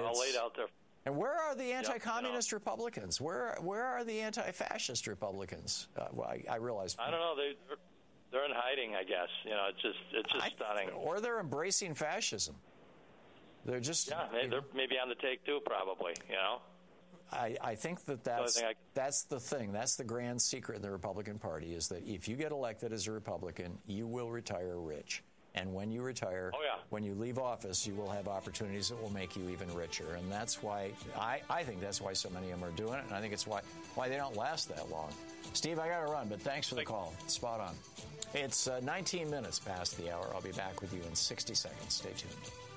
all laid out there. And where are the anti-communist Republicans? Where are the anti-fascist Republicans? I realize. I don't know. They're in hiding, I guess. It's just stunning. Or they're embracing fascism. They're just they're maybe on the take too, probably. I think that's the thing. That's the grand secret in the Republican Party is that if you get elected as a Republican, you will retire rich. And when you retire, when you leave office, you will have opportunities that will make you even richer. And that's why I think that's why so many of them are doing it. And I think it's why they don't last that long. Steve, I got to run, but thanks for the call. Spot on. It's 19 minutes past the hour. I'll be back with you in 60 seconds. Stay tuned.